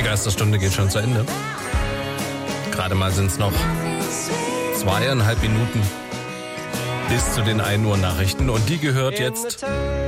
Geisterstunde geht schon zu Ende. Gerade mal sind es noch 2,5 Minuten bis zu den 1 Uhr Nachrichten. Und die gehört jetzt